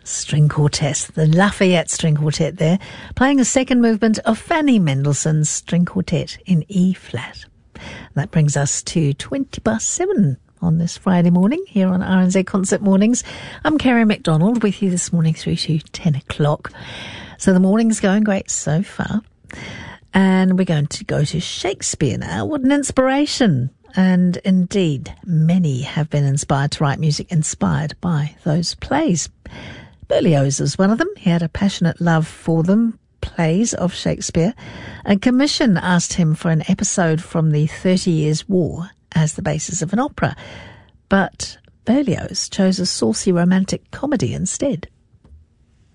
String Quartet, the Lafayette String Quartet there, playing a second movement of Fanny Mendelssohn's String Quartet in E-flat. That brings us to 7:20 on this Friday morning here on RNZ Concert Mornings. I'm Kerry McDonald with you this morning through to 10 o'clock. So the morning's going great so far. And we're going to go to Shakespeare now. What an inspiration. And indeed, many have been inspired to write music inspired by those plays. Berlioz was one of them. He had a passionate love for them, plays of Shakespeare. A commission asked him for an episode from the 30 Years' War as the basis of an opera. But Berlioz chose a saucy romantic comedy instead.